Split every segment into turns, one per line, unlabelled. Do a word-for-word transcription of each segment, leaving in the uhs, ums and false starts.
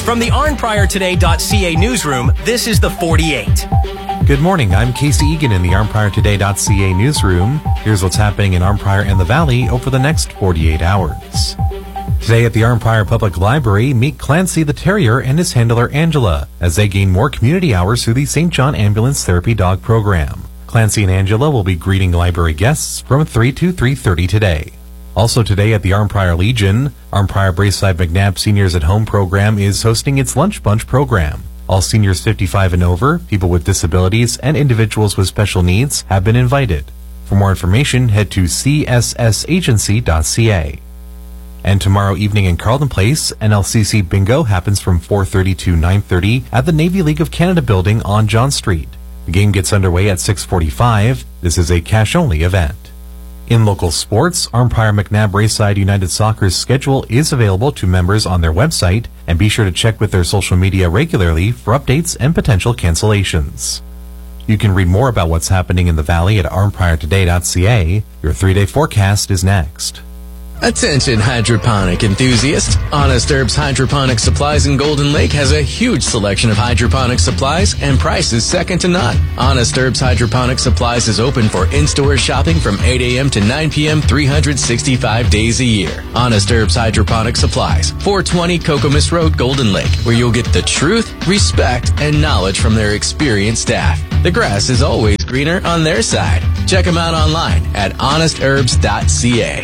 From the arn prior today dot c a newsroom, this is the forty-eight.
Good morning, I'm Casey Egan in the arn prior today dot c a newsroom. Here's what's happening in Arnprior and the Valley over the next forty-eight hours. Today at the Arnprior Public Library, meet Clancy the Terrier and his handler Angela as they gain more community hours through the Saint John Ambulance Therapy Dog Program. Clancy and Angela will be greeting library guests from three to three thirty today. Also today at the Arnprior Legion, Arnprior Braeside McNabb Seniors at Home program is hosting its Lunch Bunch program. All seniors fifty-five and over, people with disabilities, and individuals with special needs have been invited. For more information, head to c s s agency dot c a. And tomorrow evening in Carleton Place, N L C C Bingo happens from four thirty to nine thirty at the Navy League of Canada building on John Street. The game gets underway at six forty-five. This is a cash-only event. In local sports, Arnprior McNabb Braeside United Soccer's schedule is available to members on their website, and be sure to check with their social media regularly for updates and potential cancellations. You can read more about what's happening in the Valley at arnprior today dot c a. Your three-day forecast is next.
Attention hydroponic enthusiasts. Honest Herbs Hydroponic Supplies in Golden Lake has a huge selection of hydroponic supplies and prices second to none. Honest Herbs Hydroponic Supplies is open for in-store shopping from eight a m to nine p m three hundred sixty-five days a year. Honest Herbs Hydroponic Supplies, four twenty Cocomus Road, Golden Lake, where you'll get the truth, respect, and knowledge from their experienced staff. The grass is always greener on their side. Check them out online at honest herbs dot c a.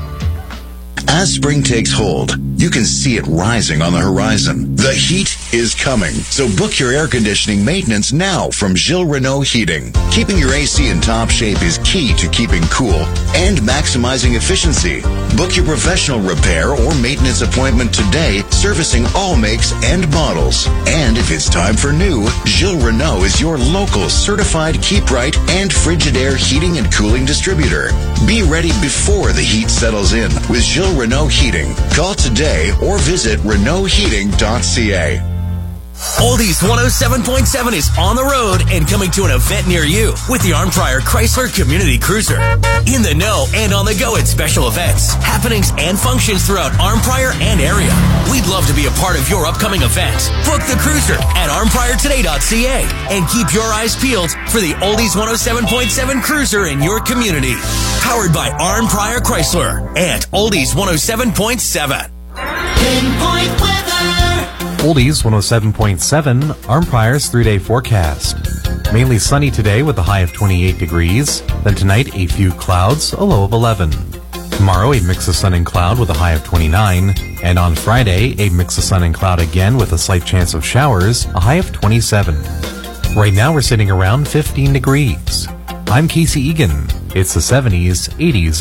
As spring takes hold, you can see it rising on the horizon. The heat is coming, so book your air conditioning maintenance now from Gilles Renault Heating. Keeping your A C in top shape is key to keeping cool and maximizing efficiency. Book your professional repair or maintenance appointment today, servicing all makes and models. And if it's time for new, Gilles Renault is your local certified Keep Right and Frigidaire heating and cooling distributor. Be ready before the heat settles in with Gilles Renault Heating. Call today or visit renault heating dot c a.
Oldies one oh seven point seven is on the road and coming to an event near you with the Arnprior Chrysler Community Cruiser. In the know and on the go at special events, happenings, and functions throughout Arnprior and area. We'd love to be a part of your upcoming event. Book the cruiser at arnprior today dot c a and keep your eyes peeled for the Oldies one oh seven point seven Cruiser in your community. Powered by Arnprior Chrysler and Oldies one oh seven point seven.
Pinpoint weather.
Oldies one oh seven point seven, Arnprior's three-day forecast. Mainly sunny today with a high of twenty-eight degrees. Then tonight, a few clouds, a low of eleven. Tomorrow, a mix of sun and cloud with a high of twenty-nine. And on Friday, a mix of sun and cloud again with a slight chance of showers, a high of twenty-seven. Right now, we're sitting around fifteen degrees. I'm Casey Egan. It's the seventies, eighties,